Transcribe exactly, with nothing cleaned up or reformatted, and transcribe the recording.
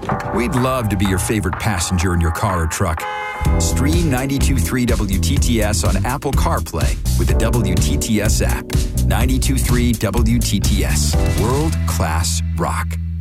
We'd love to be your favorite passenger in your car or truck. Stream ninety-two point three W T T S on Apple CarPlay with the W T T S app. ninety-two point three W T T S. World-class rock.